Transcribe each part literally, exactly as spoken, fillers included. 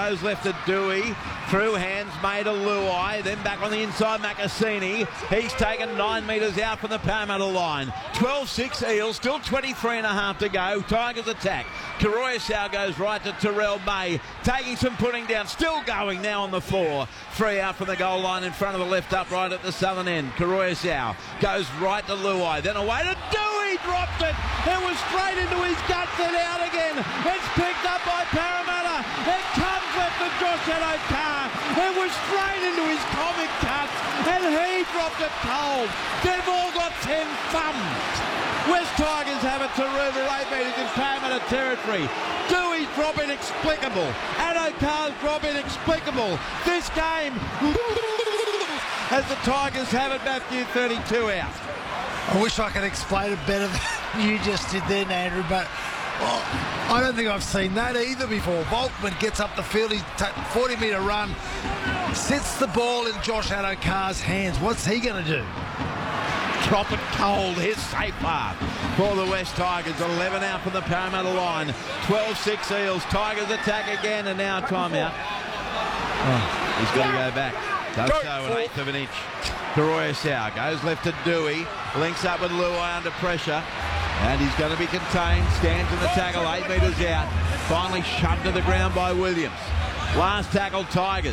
goes left to Dewey. Through hands made to Luai. Then back on the inside, Macassini. He's taken nine metres out from the Parramatta line. twelve six Eels, still twenty-three and a half to go. Tigers attack. Karoyasau goes right to Terrell May. Taking some putting down. Still going now on the floor. Three out from the goal line in front of the left upright at the southern end. Karoyasau goes right to Luai. Then away to Dewey. Dropped it. It was straight into his guts and out again. It's picked up by Parramatta. It comes left to Josh Addo-Carr. It was straight into his comic cuts and he dropped it cold. They've all got ten thumbs. West Tigers have it to Ruva, eight metres in Parramatta territory. Dewey's drop inexplicable. Addo-Carr's drop inexplicable. This game, as the Tigers have it, Matthew, thirty-two out. I wish I could explain it better than you just did then, Andrew, but well, I don't think I've seen that either before. Volkman gets up the field, he's a forty metre run, sits the ball in Josh Addo-Carr's hands. What's he going to do? Drop it cold, his safe path for the West Tigers. eleven out from the Parramatta line. twelve six Eels. Tigers attack again, and now timeout. Oh, he's got to go back. Does so an eighth of an inch. Karoyasau goes left to Dewey. Links up with Luai under pressure. And he's going to be contained. Stands in the tackle, eight metres out. Finally shoved to the ground by Williams. Last tackle, Tigers.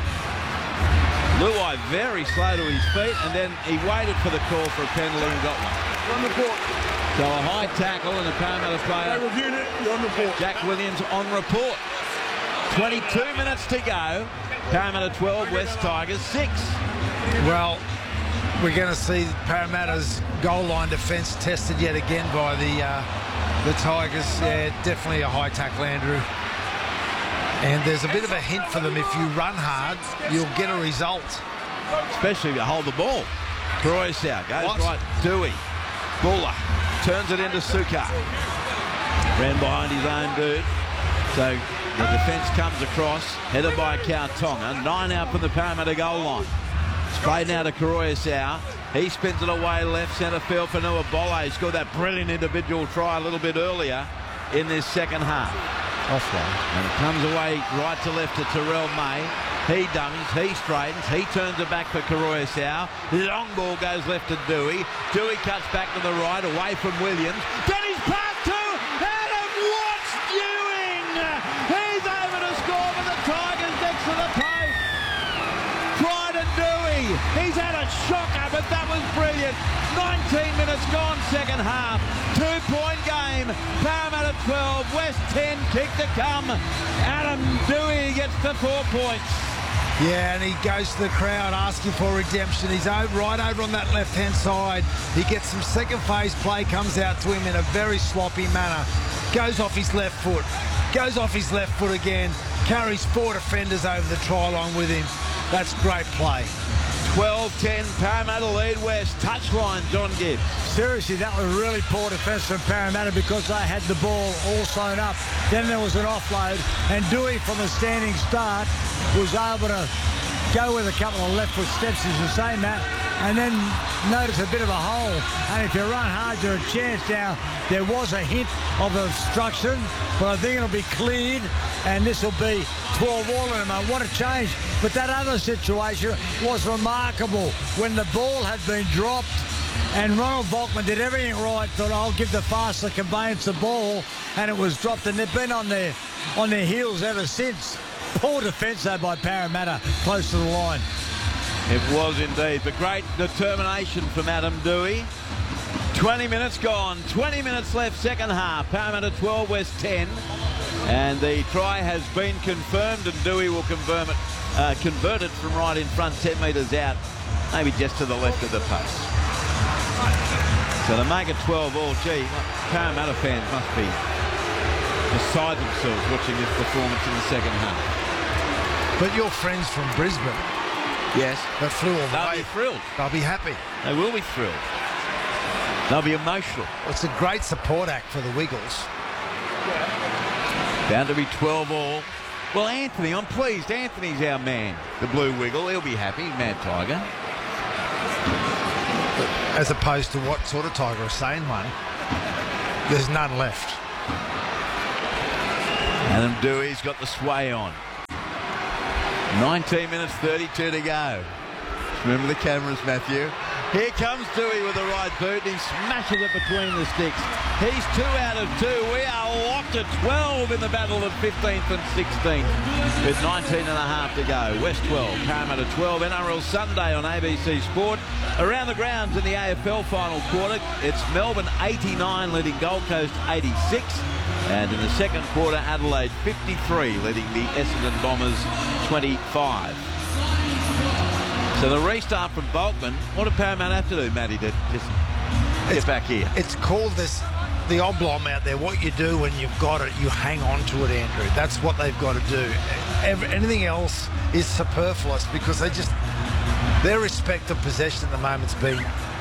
Luai very slow to his feet, and then he waited for the call for a penalty and got one. On report. So a high tackle and a Parramatta player. They reviewed it. You're on report. Jack Williams on report. twenty-two minutes to go. Parramatta twelve, West Tigers six. Well, we're going to see Parramatta's goal line defence tested yet again by the uh, the Tigers. Yeah, definitely a high tackle, Andrew. And there's a bit of a hint for them. If you run hard, you'll get a result. Especially if you hold the ball. Karoyasau goes What? right. Dewey. Buller turns it into Sukkar. Ran behind his own dude. So the defence comes across. Headed by Kautonga. Nine out from the Parramatta goal line. Straight now to Karoyasau. He spins it away left centre field for Noah Bolle. He scored that brilliant individual try a little bit earlier in this second half. Offline. And it comes away right to left to Terrell May. He dummies, he straightens, he turns it back for Karoyasau. Long ball goes left to Dewey. Dewey cuts back to the right, away from Williams. Then he's passed to Adam Watts Ewing. He's over to score for the Tigers next to the post. Trident Dewey. He's had a shocker, but that was brilliant. nineteen minutes gone, second half. Two-point game. Parramatta twelve, West ten, kick to come. Adam Dewey gets the four points. Yeah, and he goes to the crowd asking for redemption. He's over, right over on that left-hand side. He gets some second phase play, comes out to him in a very sloppy manner. Goes off his left foot. Goes off his left foot again. Carries four defenders over the try line with him. That's great play. twelve ten, Parramatta lead West. Touchline, John Gibbs. Seriously, that was really poor defence from Parramatta because they had the ball all sewn up. Then there was an offload, and Dewey from a standing start was able to go with a couple of left foot steps, as you say, Matt, and then notice a bit of a hole. And if you run hard, you're a chance. Now, there was a hint of obstruction, but I think it'll be cleared, and this will be twelve all in them. What a change. But that other situation was remarkable when the ball had been dropped and Ronald Volkman did everything right, thought I'll give the faster conveyance the ball, and it was dropped, and they've been on their on their heels ever since. Poor defence though by Parramatta, close to the line. It was indeed, but great determination from Adam Dewey. twenty minutes gone, twenty minutes left, second half. Parramatta twelve, West ten. And the try has been confirmed, and Dewey will confirm it, uh, convert it from right in front, ten metres out, maybe just to the left of the post. So to make it twelve all, gee, Parramatta fans must be beside themselves watching this performance in the second half. But your friends from Brisbane, yes, that flew all the they'll way. be thrilled. They'll be happy. They will be thrilled. They'll be emotional. It's a great support act for the Wiggles. Bound to be twelve all. Well, Anthony, I'm pleased. Anthony's our man, the Blue Wiggle. He'll be happy, Mad Tiger. As opposed to what sort of Tiger? A sane one. There's none left. Adam Dewey's got the sway on. nineteen minutes thirty-two to go. Remember the cameras, Matthew. Here comes Dewey with the right boot. He smashes it between the sticks. He's two out of two. We are locked at twelve in the battle of fifteenth and sixteenth with nineteen and a half to go. West twelve, Parramatta twelve. N R L Sunday on A B C Sport. Around the grounds in the A F L final quarter, it's Melbourne eighty-nine leading Gold Coast eighty-six. And in the second quarter, Adelaide fifty-three leading the Essendon Bombers twenty-five. So the restart from Bulkman. What did Parramatta have to do, Matty, to just get it's, back here? It's called this, the oblong out there. What you do when you've got it, you hang on to it, Andrew. That's what they've got to do. Every, anything else is superfluous because they just, their respect of possession at the moment's been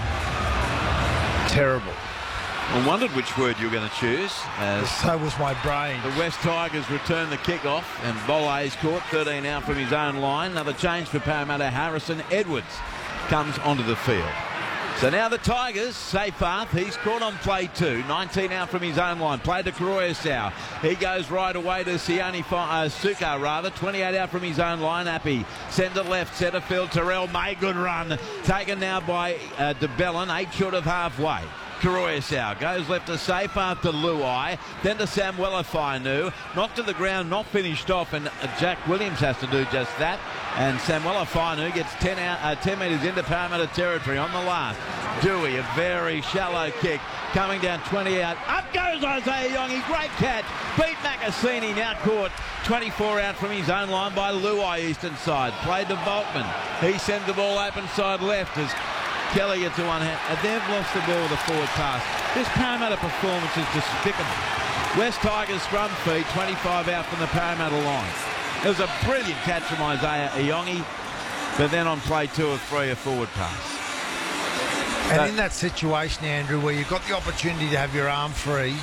terrible. I wondered which word you were going to choose. As so was my brain. The West Tigers return the kickoff, and Bolay's caught thirteen out from his own line. Another change for Parramatta. Harrison Edwards comes onto the field. So now the Tigers, Seyfarth, he's caught on play two. nineteen out from his own line. Play to Karoyasau. He goes right away to Sione uh, Sukkar, rather. twenty-eight out from his own line. Appy sends it left. Centre field. Terrell May. Good run. Taken now by uh, De Bellin. Eight short of halfway. Karoyasau goes left to Seyfarth to Luai, then to Samuela Fainu, knocked to the ground, not finished off, and Jack Williams has to do just that. And Samuela Fainu gets ten, out, uh, ten metres into Parramatta territory on the last. Dewey, a very shallow kick, coming down twenty out. Up goes Isaiah Yonge, great catch. Beat Macassini, now caught twenty-four out from his own line by Luai, eastern side. Played to Volkman. He sends the ball open side left as Kelly gets to one hand, and they've lost the ball with a forward pass. This Parramatta performance is despicable. West Tigers scrum feed, twenty-five out from the Parramatta line. It was a brilliant catch from Isaiah Iongi, but then on play two or three, a forward pass. And so, in that situation, Andrew, where you've got the opportunity to have your arm free,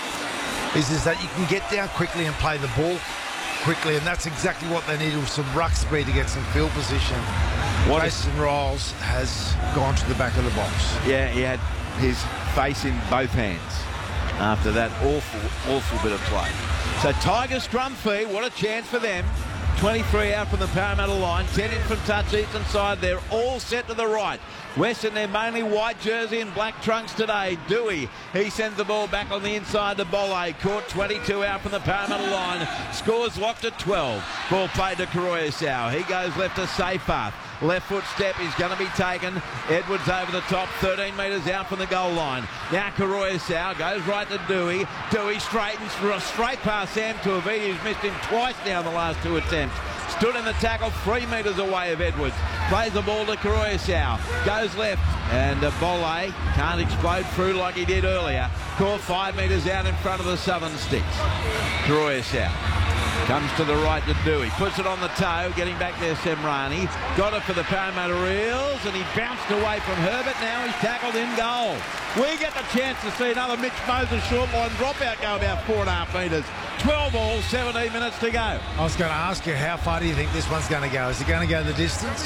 is, is that you can get down quickly and play the ball quickly, and that's exactly what they need, with some ruck speed to get some field position. What Jason Riles has gone to the back of the box. Yeah, he had his face in both hands after that awful, awful bit of play. So Tigers scrum feed, what a chance for them. twenty-three out from the Parramatta line, ten in from touch eastern side. They're all set to the right. West in their mainly white jersey and black trunks today. Dewey, he sends the ball back on the inside to Bolle. Caught twenty-two out from the Parramatta line. Scores locked at twelve. Ball played to Karoyasau. He goes left to Seyfarth. Left foot step is going to be taken. Edwards over the top, thirteen metres out from the goal line. Now Karoyasau goes right to Dewey. Dewey straightens straight past Sam Tuiviti, who's missed him twice now in the last two attempts. Stood in the tackle, three metres away of Edwards. Plays the ball to Karoyasau. Goes left, and uh, Bolle can't explode through like he did earlier. Caught five metres out in front of the Southern Sticks. Karoyasau comes to the right to Dewey. Puts it on the toe, getting back there Semrani. Got it for the Parramatta Eels, and he bounced away from Herbert. Now he's tackled in goal. We get the chance to see another Mitch Moses short line dropout go about four and a half metres. twelve all, seventeen minutes to go. I was going to ask you, how far do you think this one's going to go? Is it going to go the distance?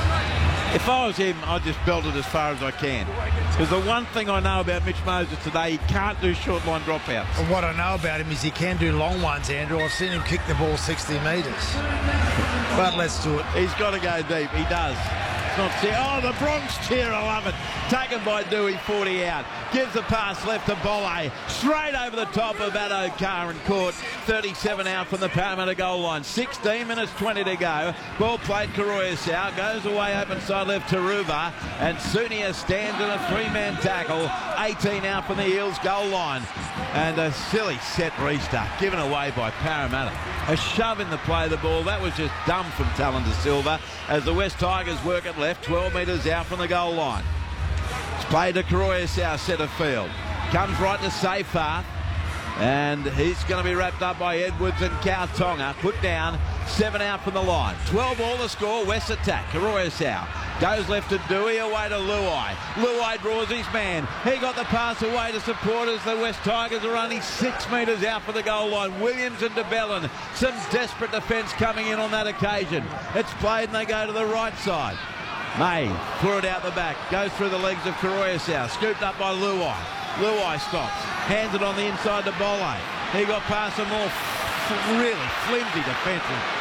If I was him, I'd just belt it as far as I can. Because the one thing I know about Mitch Moses today, he can't do short line dropouts. And what I know about him is he can do long ones, Andrew. I've seen him kick the ball sixty metres. But let's do it. He's got to go deep. He does. It's not cheer. Oh, the Bronx cheer. I love it. Taken by Dewey, forty out. Gives the pass left to Bolle. Straight over the top of Addo-Carr and caught thirty-seven out from the Parramatta goal line. sixteen minutes twenty to go. Ball played Karoyasau. Goes away open side left to Ruva. And Sunia stands in a three-man tackle. eighteen out from the Eels goal line. And a silly set restart given away by Parramatta. A shove in the play of the ball. That was just dumb from Talon de Silva as the West Tigers work it left, twelve metres out from the goal line. It's played to Karoyasau, centre field. Comes right to Seyfarth. And he's going to be wrapped up by Edwards and Kautonga. Put down, seven out from the line. twelve all the score, West attack. Karoyasau goes left to Dewey, away to Luai. Luai draws his man. He got the pass away to supporters. The West Tigers are only six metres out for the goal line. Williams and De Bellin. Some desperate defence coming in on that occasion. It's played and they go to the right side. May threw it out the back. Goes through the legs of Karoyasau. Scooped up by Luai. Luai stops. Hands it on the inside to Bolle. He got past some more really flimsy defences.